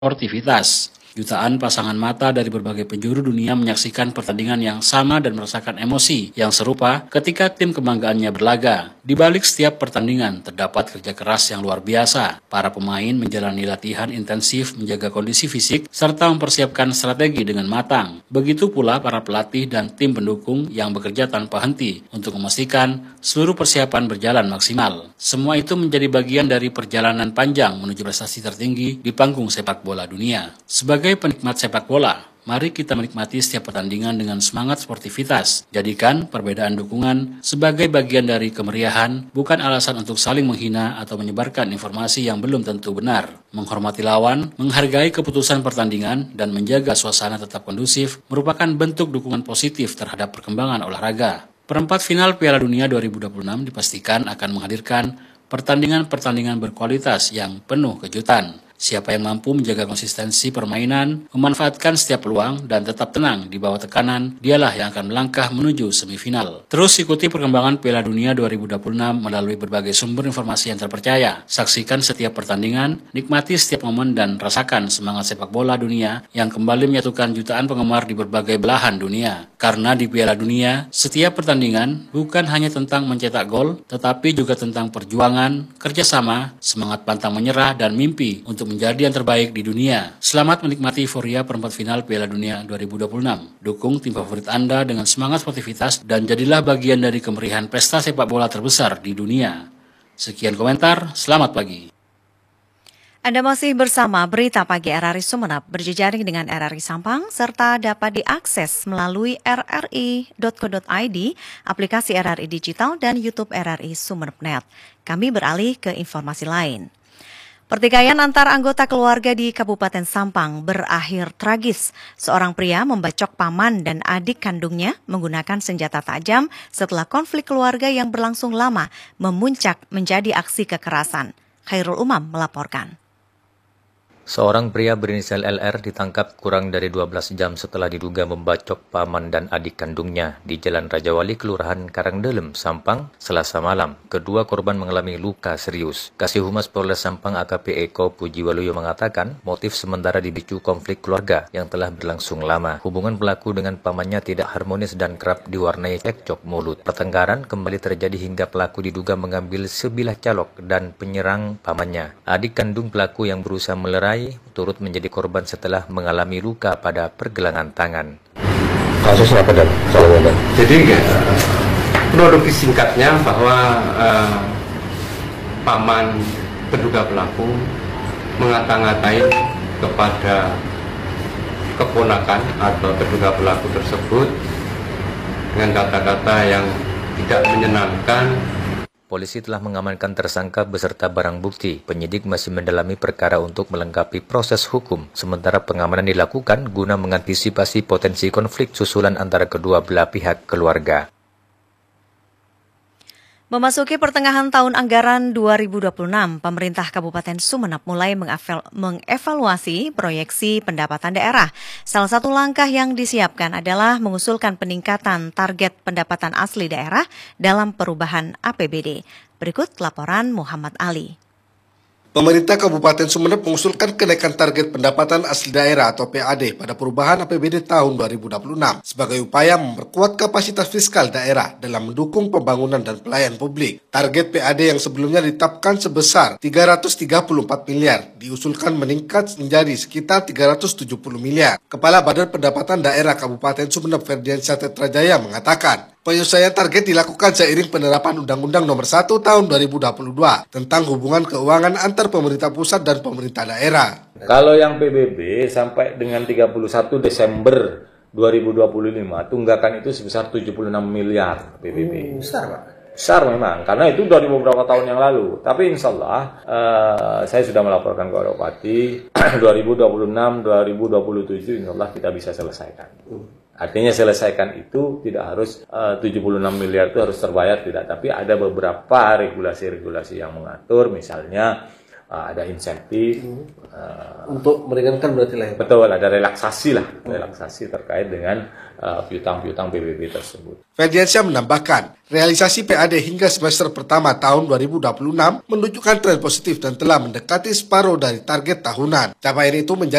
sportivitas. Jutaan pasangan mata dari berbagai penjuru dunia menyaksikan pertandingan yang sama dan merasakan emosi yang serupa ketika tim kebanggaannya berlaga. Di balik setiap pertandingan terdapat kerja keras yang luar biasa. Para pemain menjalani latihan intensif menjaga kondisi fisik serta mempersiapkan strategi dengan matang. Begitu pula para pelatih dan tim pendukung yang bekerja tanpa henti untuk memastikan seluruh persiapan berjalan maksimal. Semua itu menjadi bagian dari perjalanan panjang menuju prestasi tertinggi di panggung sepak bola dunia. Sebagai penikmat sepak bola, mari kita menikmati setiap pertandingan dengan semangat sportivitas. Jadikan perbedaan dukungan sebagai bagian dari kemeriahan, bukan alasan untuk saling menghina atau menyebarkan informasi yang belum tentu benar. Menghormati lawan, menghargai keputusan pertandingan, dan menjaga suasana tetap kondusif merupakan bentuk dukungan positif terhadap perkembangan olahraga. Perempat final Piala Dunia 2026 dipastikan akan menghadirkan pertandingan-pertandingan berkualitas yang penuh kejutan. Siapa yang mampu menjaga konsistensi permainan, memanfaatkan setiap peluang, dan tetap tenang di bawah tekanan, dialah yang akan melangkah menuju semifinal. Terus ikuti perkembangan Piala Dunia 2026 melalui berbagai sumber informasi yang terpercaya. Saksikan setiap pertandingan, nikmati setiap momen, dan rasakan semangat sepak bola dunia yang kembali menyatukan jutaan penggemar di berbagai belahan dunia. Karena di Piala Dunia, setiap pertandingan bukan hanya tentang mencetak gol, tetapi juga tentang perjuangan, kerjasama, semangat pantang menyerah, dan mimpi untuk menjadi yang terbaik di dunia. Selamat menikmati euforia perempat final Piala Dunia 2026. Dukung tim favorit Anda dengan semangat sportivitas dan jadilah bagian dari kemeriahan pesta sepak bola terbesar di dunia. Sekian komentar, selamat pagi. Anda masih bersama Berita Pagi RRI Sumeneb, berjejaring dengan RRI Sampang, serta dapat diakses melalui rri.co.id, aplikasi RRI Digital, dan YouTube RRI Sumeneb.net. Kami beralih ke informasi lain. Pertikaian antar anggota keluarga di Kabupaten Sampang berakhir tragis. Seorang pria membacok paman dan adik kandungnya menggunakan senjata tajam setelah konflik keluarga yang berlangsung lama memuncak menjadi aksi kekerasan. Khairul Umam melaporkan. Seorang pria berinisial LR ditangkap kurang dari 12 jam setelah diduga membacok paman dan adik kandungnya di Jalan Rajawali, Kelurahan Karangdelem, Sampang, Selasa malam. Kedua korban mengalami luka serius. Kasih Humas Polres Sampang AKP Eko Pujiwaluyo mengatakan motif sementara dipicu konflik keluarga yang telah berlangsung lama. Hubungan pelaku dengan pamannya tidak harmonis dan kerap diwarnai cekcok mulut. Pertengkaran kembali terjadi hingga pelaku diduga mengambil sebilah calok dan penyerang pamannya. Adik kandung pelaku yang berusaha melerai turut menjadi korban setelah mengalami luka pada pergelangan tangan. Kasusnya apa dan soalnya? Jadi kronologi singkatnya bahwa paman terduga pelaku mengata-ngatain kepada keponakan atau terduga pelaku tersebut dengan kata-kata yang tidak menyenangkan. Polisi telah mengamankan tersangka beserta barang bukti. Penyidik masih mendalami perkara untuk melengkapi proses hukum. Sementara pengamanan dilakukan guna mengantisipasi potensi konflik susulan antara kedua belah pihak keluarga. Memasuki pertengahan tahun anggaran 2026, pemerintah Kabupaten Sumeneb mulai mengevaluasi proyeksi pendapatan daerah. Salah satu langkah yang disiapkan adalah mengusulkan peningkatan target pendapatan asli daerah dalam perubahan APBD. Berikut laporan Muhammad Ali. Pemerintah Kabupaten Sumeneb mengusulkan kenaikan target pendapatan asli daerah atau PAD pada perubahan APBD tahun 2026 sebagai upaya memperkuat kapasitas fiskal daerah dalam mendukung pembangunan dan pelayanan publik. Target PAD yang sebelumnya ditetapkan sebesar 334 miliar diusulkan meningkat menjadi sekitar 370 miliar. Kepala Badan Pendapatan Daerah Kabupaten Sumeneb Ferdiansyah Tetrajaya mengatakan, penyesuaian target dilakukan seiring penerapan Undang-Undang Nomor 1 Tahun 2022 tentang hubungan keuangan antar pemerintah pusat dan pemerintah daerah. Kalau yang PBB sampai dengan 31 Desember 2025, tunggakan itu sebesar 76 miliar PBB. Besar, Pak. Besar memang, karena itu dari beberapa tahun yang lalu. Tapi insya Allah, saya sudah melaporkan ke Bupati, 2026-2027 insya Allah kita bisa selesaikan. Artinya selesaikan itu tidak harus 76 miliar itu harus terbayar, tidak. Tapi ada beberapa regulasi-regulasi yang mengatur, misalnya ada insentif. Untuk meringankan berarti lah ya, Pak? Betul, ada relaksasi terkait dengan piutang-piutang PBB tersebut. Ferdiansyah menambahkan, realisasi PAD hingga semester pertama tahun 2026 menunjukkan tren positif dan telah mendekati separuh dari target tahunan. Capaian itu menjadi